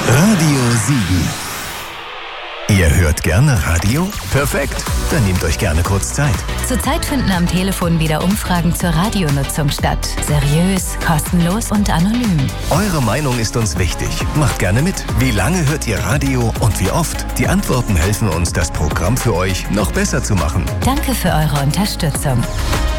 Radio Siegen. Ihr hört gerne Radio? Perfekt, dann nehmt euch gerne kurz Zeit. Zurzeit finden am Telefon wieder Umfragen zur Radionutzung statt. Seriös, kostenlos und anonym. Eure Meinung ist uns wichtig. Macht gerne mit. Wie lange hört ihr Radio und wie oft? Die Antworten helfen uns, das Programm für euch noch besser zu machen. Danke für eure Unterstützung.